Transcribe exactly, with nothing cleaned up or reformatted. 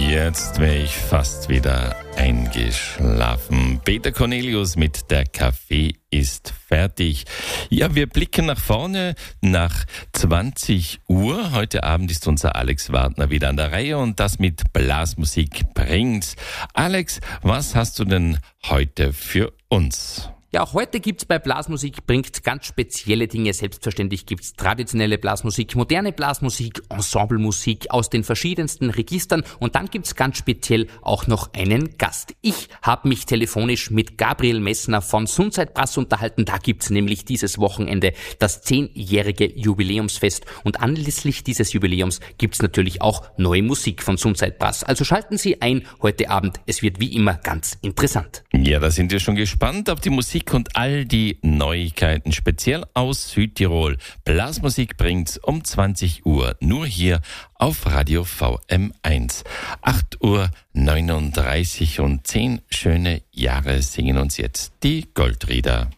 Jetzt wäre ich fast wieder eingeschlafen. Peter Cornelius mit Der Kaffee ist fertig. Ja, wir blicken nach vorne nach zwanzig Uhr. Heute Abend ist unser Alex Wagner wieder an der Reihe und das mit Blasmusik bringt's. Alex, was hast du denn heute für uns? Ja, auch heute gibt's bei Blasmusik bringt ganz spezielle Dinge. Selbstverständlich gibt's traditionelle Blasmusik, moderne Blasmusik, Ensemblemusik aus den verschiedensten Registern und dann gibt's ganz speziell auch noch einen Gast. Ich habe mich telefonisch mit Gabriel Messner von Sunside Brass unterhalten. Da gibt's nämlich dieses Wochenende das zehnjährige Jubiläumsfest und anlässlich dieses Jubiläums gibt's natürlich auch neue Musik von Sunside Brass. Also schalten Sie ein heute Abend. Es wird wie immer ganz interessant. Ja, da sind wir schon gespannt auf die Musik und all die Neuigkeiten, speziell aus Südtirol. Blasmusik bringt's um zwanzig Uhr, nur hier auf Radio V M eins. acht Uhr neununddreißig und zehn schöne Jahre singen uns jetzt die Goldrieder.